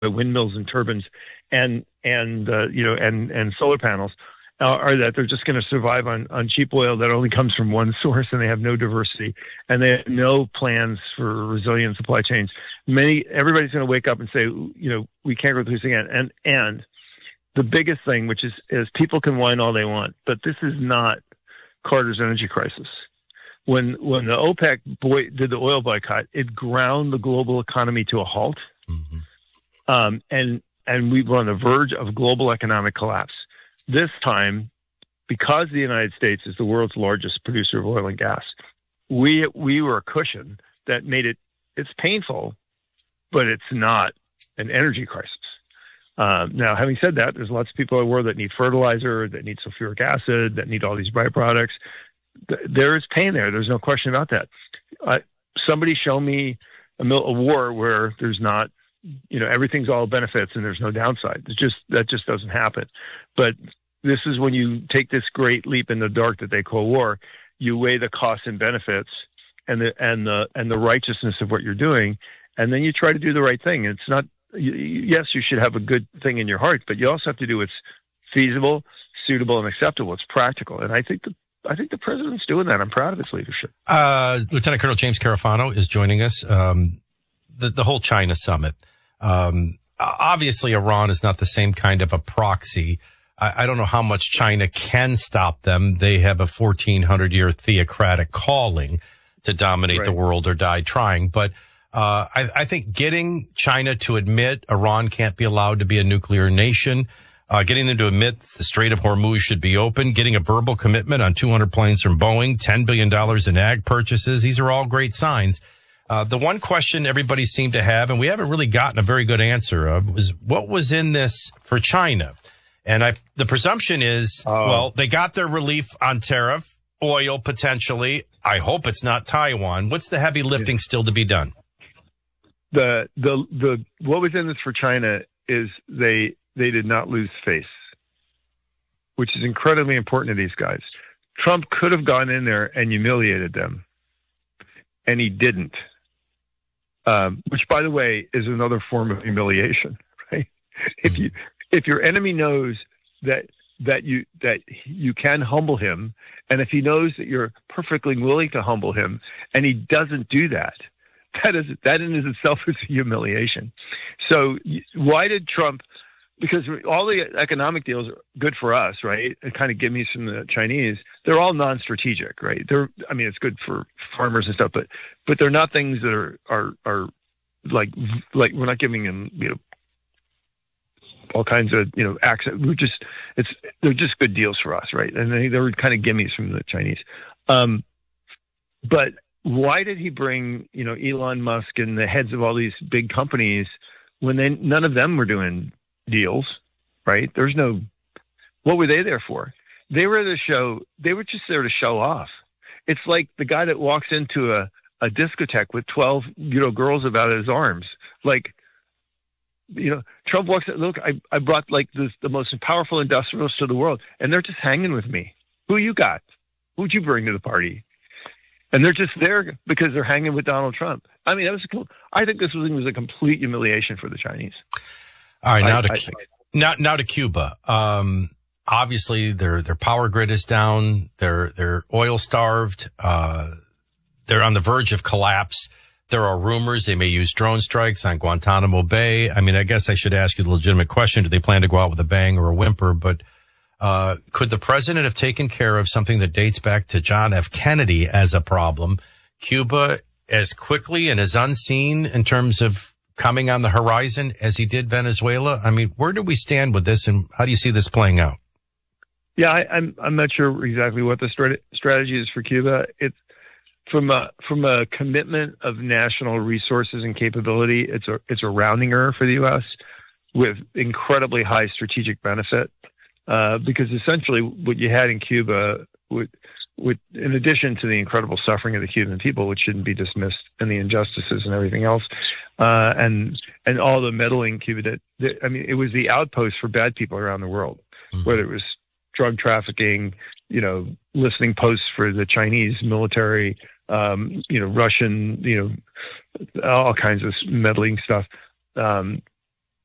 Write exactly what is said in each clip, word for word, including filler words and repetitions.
windmills and turbines and and uh, you know and and solar panels uh, are that they're just going to survive on on cheap oil that only comes from one source, and they have no diversity, and they have no plans for resilient supply chains. Many everybody's going to wake up and say, you know, we can't go through this again. And and the biggest thing, which is is people can whine all they want, but this is not Carter's energy crisis. When when the OPEC boy did the oil boycott, it ground the global economy to a halt, mm-hmm. um, and and we were on the verge of global economic collapse. This time, because the United States is the world's largest producer of oil and gas, we we were a cushion that made it. It's painful, but it's not an energy crisis. Um, now, having said that, there's lots of people in the world that need fertilizer, that need sulfuric acid, that need all these byproducts. There is pain there. There's no question about that. Uh, somebody show me a, mil- a war where there's not, you know, everything's all benefits and there's no downside. It's just that just doesn't happen. But this is when you take this great leap in the dark that they call war. You weigh the costs and benefits and the and the and the righteousness of what you're doing, and then you try to do the right thing. And it's not. You, yes, you should have a good thing in your heart, but you also have to do what's feasible, suitable, and acceptable. It's practical, and I think the I think the president's doing that. I'm proud of his leadership. Uh, Lieutenant Colonel James Carafano is joining us. Um, the, the whole China summit. Um, obviously, Iran is not the same kind of a proxy. I, I don't know how much China can stop them. They have a fourteen hundred year theocratic calling to dominate right. the world or die trying. But uh, I, I think getting China to admit Iran can't be allowed to be a nuclear nation, Uh, getting them to admit the Strait of Hormuz should be open, getting a verbal commitment on two hundred planes from Boeing, ten billion dollars in ag purchases. These are all great signs. Uh, the one question everybody seemed to have, and we haven't really gotten a very good answer of, was what was in this for China? And I, the presumption is, uh, well, they got their relief on tariff, oil potentially. I hope it's not Taiwan. What's the heavy lifting yeah. still to be done? The, the, the, what was in this for China is they, they did not lose face, which is incredibly important to these guys. Trump could have gone in there and humiliated them, and he didn't, um, which, by the way, is another form of humiliation, right? If you if your enemy knows that that you that you can humble him, and if he knows that you're perfectly willing to humble him, and he doesn't do that, that is that in itself is a humiliation. So why did Trump? Because all the economic deals are good for us, right? It kind of gimmies from the Chinese. They're all non-strategic, right? They're, I mean, it's good for farmers and stuff, but but they're not things that are are are like like we're not giving them, you know, all kinds of, you know, access. We're just it's they're just good deals for us, right? And they they were kind of gimmies from the Chinese. Um, but why did he bring, you know, Elon Musk and the heads of all these big companies when they none of them were doing deals, right? There's no, what were they there for? They were there to show, they were just there to show off. It's like the guy that walks into a, a discotheque with twelve, you know, girls about his arms. Like, you know, Trump walks in, look, I, I brought like this, the most powerful industrialists to the world, and they're just hanging with me. Who you got? Who'd you bring to the party? And they're just there because they're hanging with Donald Trump. I mean, that was, cool. I think this was, was a complete humiliation for the Chinese. All right, now I, to I, now now to Cuba. Um, obviously, their their power grid is down. They're they're oil starved. Uh, they're on the verge of collapse. There are rumors they may use drone strikes on Guantanamo Bay. I mean, I guess I should ask you the legitimate question: do they plan to go out with a bang or a whimper? But uh, could the president have taken care of something that dates back to John F. Kennedy as a problem? Cuba as quickly and as unseen in terms of coming on the horizon as he did Venezuela? I mean, where do we stand with this, and how do you see this playing out? Yeah, I, I'm I'm not sure exactly what the strat- strategy is for Cuba. It's from a from a commitment of national resources and capability. It's a it's a rounding error for the U S with incredibly high strategic benefit, uh, because essentially what you had in Cuba would. With, in addition to the incredible suffering of the Cuban people, which shouldn't be dismissed, and the injustices and everything else, uh, and and all the meddling Cuba did, that, I mean, it was the outpost for bad people around the world, mm-hmm. whether it was drug trafficking, you know, listening posts for the Chinese military, um, you know, Russian, you know, all kinds of meddling stuff. Um,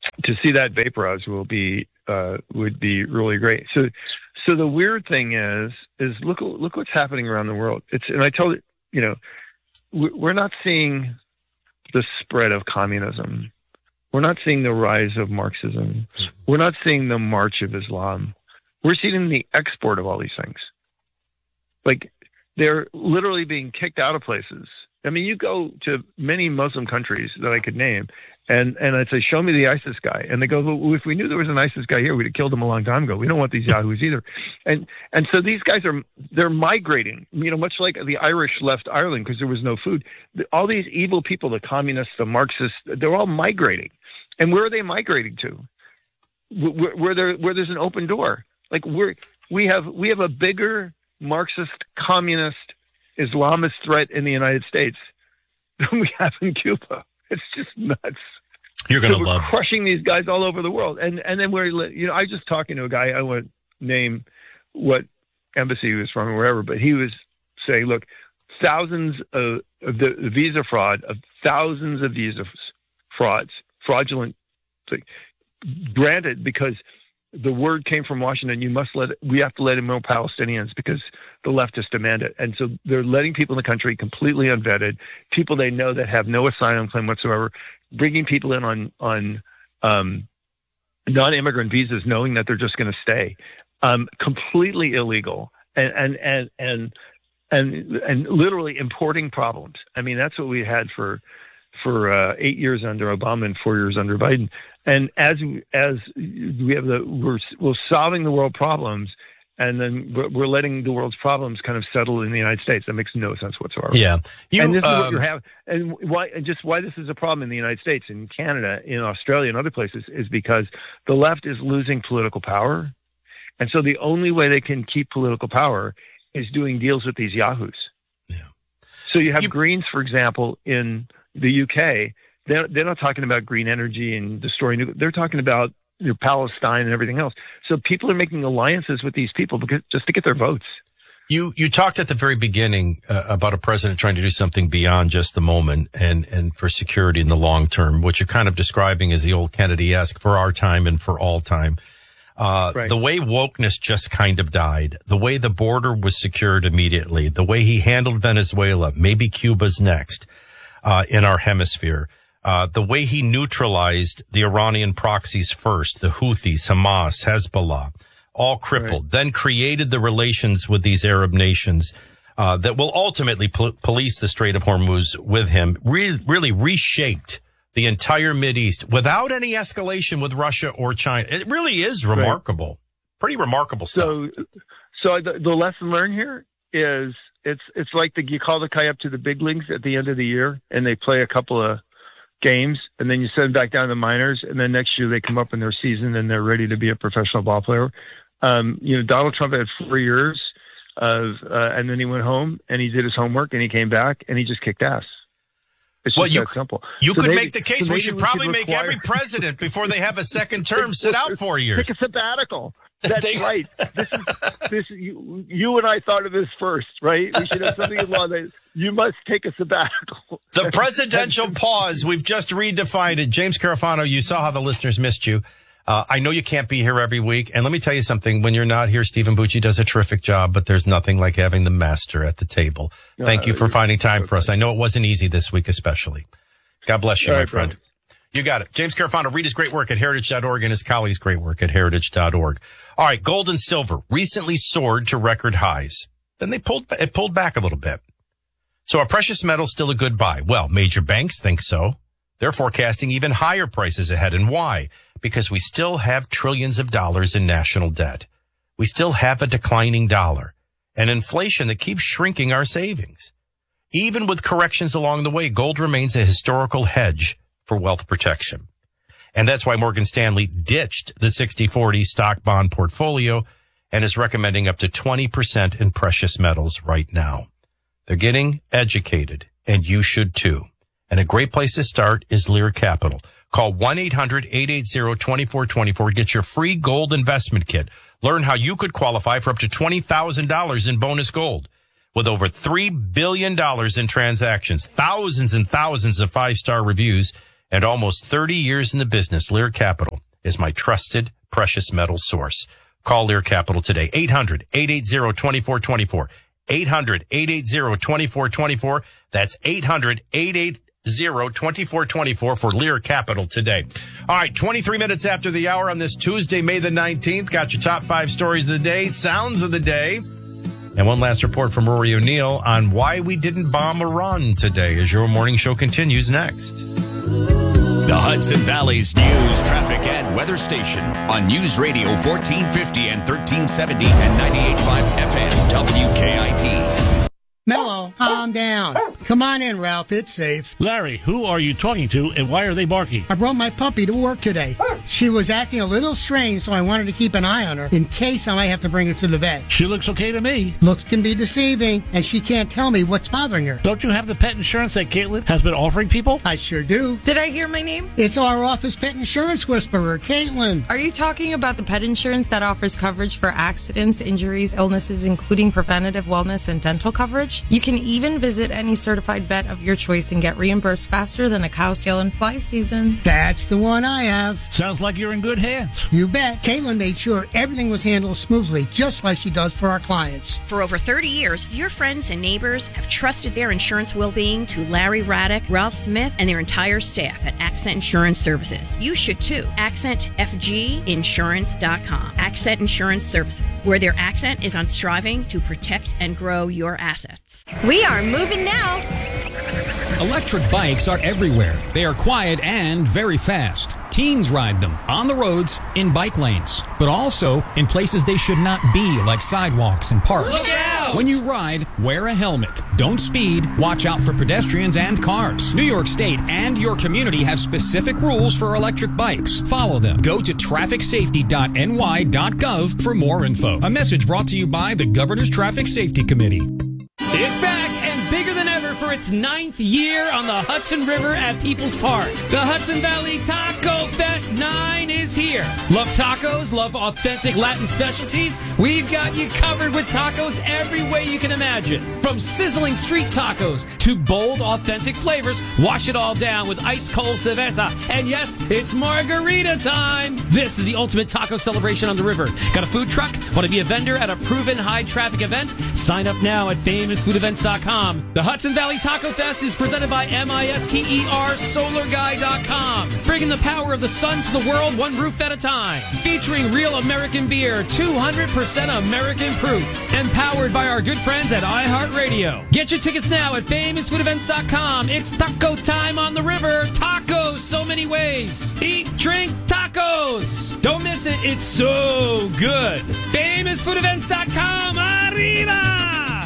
to see that vaporize will be uh, would be really great. So, so the weird thing is, is look look what's happening around the world. It's and I told it, you know, we're not seeing the spread of communism. We're not seeing the rise of Marxism. We're not seeing the march of Islam. We're seeing the export of all these things. Like they're literally being kicked out of places. I mean, you go to many Muslim countries that I could name, and, and I'd say, show me the ISIS guy. And they go, well, if we knew there was an ISIS guy here, we'd have killed him a long time ago. We don't want these yahoos either. And and so these guys are, they're migrating, you know, much like the Irish left Ireland because there was no food. All these evil people, the communists, the Marxists, they're all migrating. And where are they migrating to? Where, where, there, where there's an open door. Like we're, we have we have a bigger Marxist, communist, Islamist threat in the United States than we have in Cuba. It's just nuts. You're going to so love we're crushing these guys all over the world, and and then we're you know I was just talking to a guy. I won't name what embassy he was from or wherever, but he was saying, look, thousands of, of the, the visa fraud, of thousands of visa frauds, fraudulent, granted because the word came from Washington, you must let, we have to let in more Palestinians because the leftists demand it. And so they're letting people in the country completely unvetted, people they know that have no asylum claim whatsoever, bringing people in on, on um, non-immigrant visas, knowing that they're just going to stay, um, completely illegal and, and, and, and, and, and literally importing problems. I mean, that's what we had for, for uh, eight years under Obama and four years under Biden. And as as we have the we're we're solving the world problems, and then we're, we're letting the world's problems kind of settle in the United States. That makes no sense whatsoever. Yeah, you, and this um, is what you have, and why and just why this is a problem in the United States, in Canada, in Australia, and other places is because the left is losing political power, and so the only way they can keep political power is doing deals with these yahoos. Yeah. So you have you, Greens, for example, in the U K. They're, they're not talking about green energy and destroying nuclear. They're talking about you know, Palestine and everything else. So people are making alliances with these people because just to get their votes. You you talked at the very beginning uh, about a president trying to do something beyond just the moment and, and for security in the long term, what you're kind of describing as the old Kennedy-esque for our time and for all time. Uh, right. The way wokeness just kind of died, the way the border was secured immediately, the way he handled Venezuela, maybe Cuba's next uh, in our hemisphere. Uh, the way he neutralized the Iranian proxies first, the Houthis, Hamas, Hezbollah, all crippled, right. Then created the relations with these Arab nations, uh, that will ultimately pol- police the Strait of Hormuz with him, re- really reshaped the entire Mideast without any escalation with Russia or China. It really is remarkable. Right. Pretty remarkable stuff. So, so the, the lesson learned here is it's, it's like the, you call the guy up to the big leagues at the end of the year and they play a couple of games, and then you send them back down to minors, and then next year they come up in their season and they're ready to be a professional ball player. Um, you know, Donald Trump had four years of, uh, and then he went home and he did his homework and he came back and he just kicked ass. It's well, just you, that simple. You so could maybe, make the case so we should we probably should make require... every president before they have a second term sit out four years. Take a sabbatical. That's they... right. This is this. You, you and I thought of this first, right? We should have something in law that you must take a sabbatical. The presidential pause. We've just redefined it. James Carafano, you saw how the listeners missed you. Uh, I know you can't be here every week. And let me tell you something. When you're not here, Stephen Bucci does a terrific job, but there's nothing like having the master at the table. Thank uh, you for finding time okay. for us. I know it wasn't easy this week, especially. God bless you, All my right, friend. Brother. You got it. James Carafano, read his great work at heritage dot org and his colleagues' great work at heritage dot org. All right. Gold and silver recently soared to record highs. Then they pulled, it pulled back a little bit. So are precious metals still a good buy? Well, major banks think so. They're forecasting even higher prices ahead. And why? Because we still have trillions of dollars in national debt. We still have a declining dollar and inflation that keeps shrinking our savings. Even with corrections along the way, gold remains a historical hedge for wealth protection. And that's why Morgan Stanley ditched the sixty forty stock bond portfolio and is recommending up to twenty percent in precious metals right now. They're getting educated, and you should too. And a great place to start is Lear Capital. Call one eight hundred eight eight zero two four two four. Get your free gold investment kit. Learn how you could qualify for up to twenty thousand dollars in bonus gold. With over three billion dollars in transactions, thousands and thousands of five-star reviews, and almost thirty years in the business, Lear Capital is my trusted precious metal source. Call Lear Capital today. eight hundred, eight eight zero, two four two four. eight hundred, eight eight zero, two four two four. That's eight hundred, eight eight zero, two four two four for Lear Capital today. All right, twenty-three minutes after the hour on this Tuesday, May the nineteenth. Got your top five stories of the day, sounds of the day. And one last report from Rory O'Neill on why we didn't bomb Iran today as your morning show continues next. The Hudson Valley's news, traffic, and weather station on News Radio fourteen fifty and thirteen seventy and ninety-eight point five F M W K I P. Mellow, calm down. Come on in, Ralph. It's safe. Larry, who are you talking to and why are they barking? I brought my puppy to work today. She was acting a little strange, so I wanted to keep an eye on her in case I might have to bring her to the vet. She looks okay to me. Looks can be deceiving, and she can't tell me what's bothering her. Don't you have the pet insurance that Caitlin has been offering people? I sure do. Did I hear my name? It's our office pet insurance whisperer, Caitlin. Are you talking about the pet insurance that offers coverage for accidents, injuries, illnesses, including preventative wellness and dental coverage? You can even visit any certified vet of your choice and get reimbursed faster than a cow's tail in fly season. That's the one I have. Sounds like you're in good hands. You bet. Caitlin made sure everything was handled smoothly, just like she does for our clients. For over thirty years, your friends and neighbors have trusted their insurance well-being to Larry Raddick, Ralph Smith, and their entire staff at Accent Insurance Services. You should too. accent f g insurance dot com. Accent Insurance Services, where their accent is on striving to protect and grow your assets. We are moving now. Electric bikes are everywhere. They are quiet and very fast. Teens ride them on the roads, in bike lanes, but also in places they should not be, like sidewalks and parks. Look out! When you ride, wear a helmet. Don't speed. Watch out for pedestrians and cars. New York State and your community have specific rules for electric bikes. Follow them. Go to traffic safety dot n y dot gov for more info. A message brought to you by the Governor's Traffic Safety Committee. It's back and bigger than ever for its ninth year on the Hudson River at People's Park. The Hudson Valley Taco Fest nine is here. Love tacos? Love authentic Latin specialties? We've got you covered with tacos every way you can imagine. From sizzling street tacos to bold, authentic flavors, wash it all down with ice-cold cerveza. And yes, it's margarita time. This is the ultimate taco celebration on the river. Got a food truck? Want to be a vendor at a proven high-traffic event? Sign up now at famous food events dot com. The Hudson Valley Taco Fest is presented by MISTER Solar Guy dot com. Bringing the power of the sun to the world one roof at a time. Featuring real American beer, two hundred percent American proof. Empowered by our good friends at iHeartRadio. Get your tickets now at famous food events dot com. It's taco time on the river. Tacos so many ways. Eat, drink, tacos. Don't miss it. It's so good. famous food events dot com. Arriba!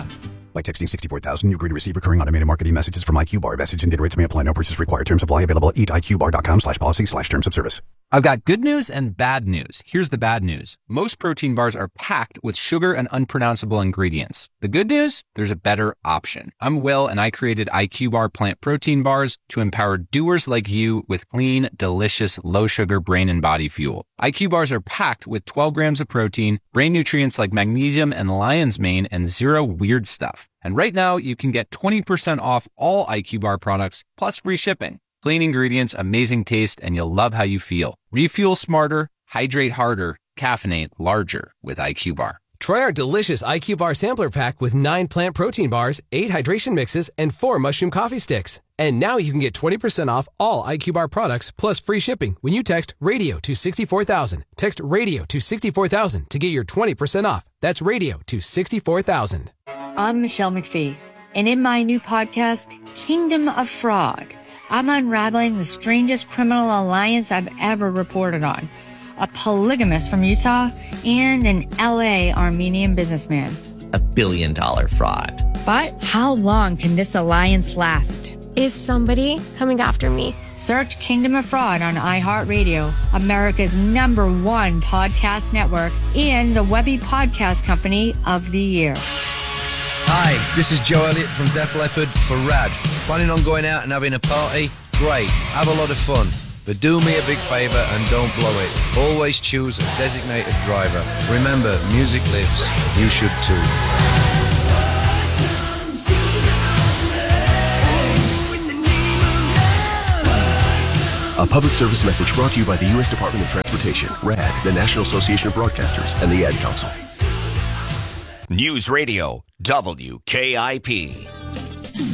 By texting sixty-four thousand, you agree to receive recurring automated marketing messages from IQBar. Message and data rates may apply. No purchase required. Terms apply. Available at eat I Q bar dot com slash policy slash terms of service. I've got good news and bad news. Here's the bad news. Most protein bars are packed with sugar and unpronounceable ingredients. The good news? There's a better option. I'm Will, and I created IQBar plant protein bars to empower doers like you with clean, delicious, low-sugar brain and body fuel. I Q bars are packed with twelve grams of protein, brain nutrients like magnesium and lion's mane, and zero weird stuff. And right now, you can get twenty percent off all I Q bar products, plus free shipping. Clean ingredients, amazing taste, and you'll love how you feel. Refuel smarter, hydrate harder, caffeinate larger with I Q bar. Try our delicious I Q Bar sampler pack with nine plant protein bars, eight hydration mixes, and four mushroom coffee sticks. And now you can get twenty percent off all I Q Bar products plus free shipping when you text radio to sixty-four thousand. Text radio to sixty-four thousand to get your twenty percent off. That's radio to sixty-four thousand. I'm Michelle McPhee, and in my new podcast, Kingdom of Fraud, I'm unraveling the strangest criminal alliance I've ever reported on. A polygamist from Utah and an L A Armenian businessman. A billion dollar fraud. But how long can this alliance last? Is somebody coming after me? Search Kingdom of Fraud on iHeartRadio, America's number one podcast network, and the Webby Podcast Company of the Year. Hi, this is Joe Elliott from Def Leppard for Rad. Planning on going out and having a party? Great, have a lot of fun. But do me a big favour and don't blow it. Always choose a designated driver. Remember, music lives. You should too. A public service message brought to you by the U S Department of Transportation, R A D, the National Association of Broadcasters, and the Ad Council. News Radio W K I P.